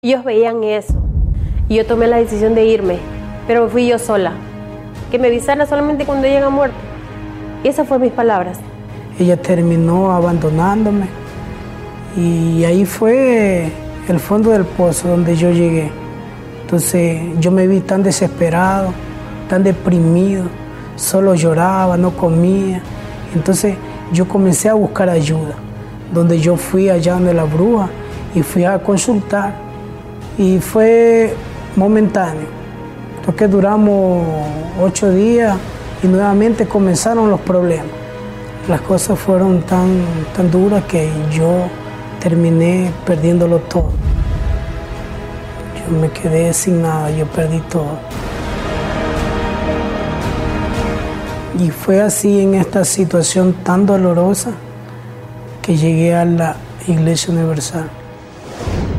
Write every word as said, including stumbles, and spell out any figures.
Ellos veían eso y yo tomé la decisión de irme, pero fui yo sola. Que me avisara solamente cuando ella muerto. Y esas fueron mis palabras. Ella terminó abandonándome y ahí fue el fondo del pozo donde yo llegué. Entonces yo me vi tan desesperado, tan deprimido, solo lloraba, no comía. Entonces yo comencé a buscar ayuda, donde yo fui allá donde la bruja y fui a consultar. Y fue momentáneo, porque duramos ocho días y nuevamente comenzaron los problemas. Las cosas fueron tan, tan duras que yo terminé perdiéndolo todo. Yo me quedé sin nada, yo perdí todo. Y fue así en esta situación tan dolorosa que llegué a la Iglesia Universal.